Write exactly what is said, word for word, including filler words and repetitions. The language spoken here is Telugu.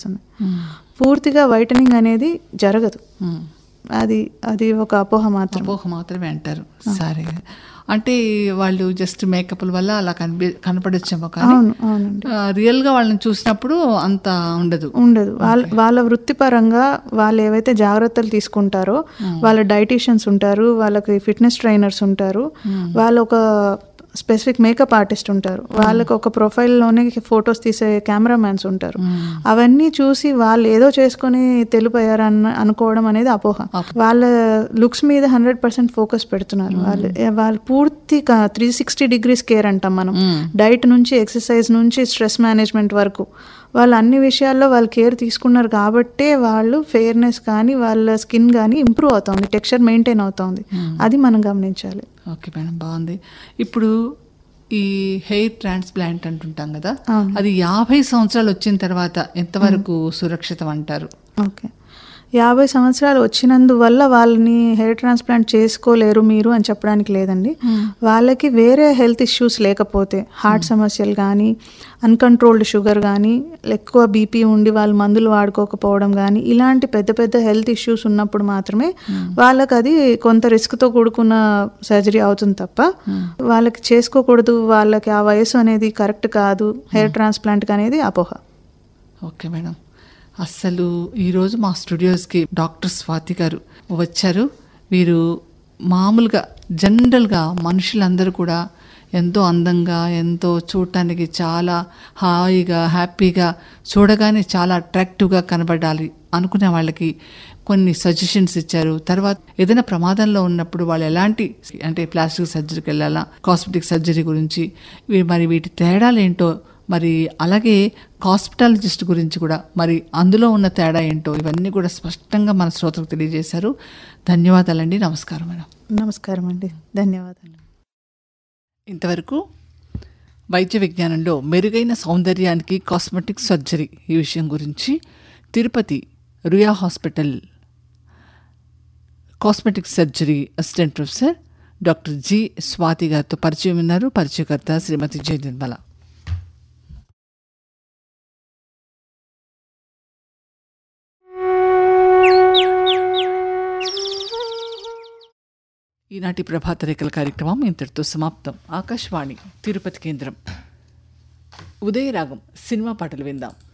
వస్తున్నాయి. పూర్తిగా వైటనింగ్ అనేది జరగదు. అది అది ఒక అపోహ మాత్రం అపోహ మాత్రమే అంటారు. సరే, అంటే వాళ్ళు జస్ట్ మేకప్ల వల్ల అలా కనిపి కనపడొచ్చేమో కానీ రియల్గా వాళ్ళని చూసినప్పుడు అంత ఉండదు ఉండదు వాళ్ళ వాళ్ళ వృత్తిపరంగా వాళ్ళు ఏవైతే జాగ్రత్తలు తీసుకుంటారో, వాళ్ళ డైటీషియన్స్ ఉంటారు, వాళ్ళకి ఫిట్నెస్ ట్రైనర్స్ ఉంటారు, వాళ్ళ ఒక స్పెసిఫిక్ మేకప్ ఆర్టిస్ట్ ఉంటారు, వాళ్ళకి ఒక ప్రొఫైల్లోనే ఫొటోస్ తీసే కెమెరామ్యాన్స్ ఉంటారు. అవన్నీ చూసి వాళ్ళు ఏదో చేసుకొని తెలిపోయారు అన్న అనుకోవడం అనేది అపోహ. వాళ్ళ లుక్స్ మీద హండ్రెడ్ పర్సెంట్ ఫోకస్ పెడుతున్నారు. వాళ్ళు వాళ్ళు పూర్తి త్రీ సిక్స్టీ డిగ్రీస్ కేర్ అంటాం మనం. డైట్ నుంచి ఎక్సర్సైజ్ నుంచి స్ట్రెస్ మేనేజ్మెంట్ వరకు వాళ్ళు అన్ని విషయాల్లో వాళ్ళు కేర్ తీసుకున్నారు కాబట్టే వాళ్ళు ఫెయిర్నెస్ కానీ వాళ్ళ స్కిన్ కానీ ఇంప్రూవ్ అవుతుంది, టెక్స్చర్ మెయింటైన్ అవుతుంది. అది మనం గమనించాలి. ఓకే మేడం, బాగుంది. ఇప్పుడు ఈ హెయిర్ ట్రాన్స్ప్లాంట్ అంటుంటాం కదా, అది యాభై సంవత్సరాలు వచ్చిన తర్వాత ఎంతవరకు సురక్షితం అంటారు? ఓకే, యాభై సంవత్సరాలు వచ్చినందువల్ల వాళ్ళని హెయిర్ ట్రాన్స్ప్లాంట్ చేసుకోలేరు మీరు అని చెప్పడానికి లేదండి. వాళ్ళకి వేరే హెల్త్ ఇష్యూస్ లేకపోతే, హార్ట్ సమస్యలు కానీ, అన్కంట్రోల్డ్ షుగర్ కానీ, ఎక్కువ బీపీ ఉండి వాళ్ళు మందులు వాడుకోకపోవడం కానీ, ఇలాంటి పెద్ద పెద్ద హెల్త్ ఇష్యూస్ ఉన్నప్పుడు మాత్రమే వాళ్ళకి అది కొంత రిస్క్తో కూడుకున్న సర్జరీ అవుతుంది తప్ప వాళ్ళకి చేసుకోకూడదు, వాళ్ళకి ఆ వయసు అనేది కరెక్ట్ కాదు హెయిర్ ట్రాన్స్ప్లాంట్ అనేది అపోహ. ఓకే మేడం, అస్సలు ఈరోజు మా స్టూడియోస్కి డాక్టర్ స్వాతి గారు వచ్చారు. వీరు మామూలుగా జనరల్గా మనుషులందరూ కూడా ఎంతో అందంగా, ఎంతో చూడటానికి చాలా హాయిగా, హ్యాపీగా, చూడగానే చాలా అట్రాక్టివ్గా కనబడాలి అనుకునే వాళ్ళకి కొన్ని సజెషన్స్ ఇచ్చారు. తర్వాత ఏదైనా ప్రమాదంలో ఉన్నప్పుడు వాళ్ళు ఎలాంటి, అంటే ప్లాస్టిక్ సర్జరీకి వెళ్ళాలా, కాస్మెటిక్ సర్జరీ గురించి, మరి వీటి తేడాలేంటో, మరి అలాగే హాస్పిటాలజిస్ట్ గురించి కూడా మరి అందులో ఉన్న తేడా ఏంటో ఇవన్నీ కూడా స్పష్టంగా మన శ్రోతలకు తెలియజేశారు. ధన్యవాదాలండి. నమస్కారం మేడం. నమస్కారం అండి, ధన్యవాదాలు. ఇంతవరకు వైద్య విజ్ఞానంలో మెరుగైన సౌందర్యానికి కాస్మెటిక్ సర్జరీ ఈ విషయం గురించి Tirupati Ruia hospital cosmetic surgery assistant professor doctor G Swathi గారితో పరిచయం ఉన్నారు. పరిచయకర్త శ్రీమతి జయ నిర్మల. ఈనాటి ప్రభాత రేఖల కార్యక్రమం ఇంతటితో సమాప్తం. ఆకాశవాణి తిరుపతి కేంద్రం. ఉదయరాగం సినిమా పాటలు విందాం.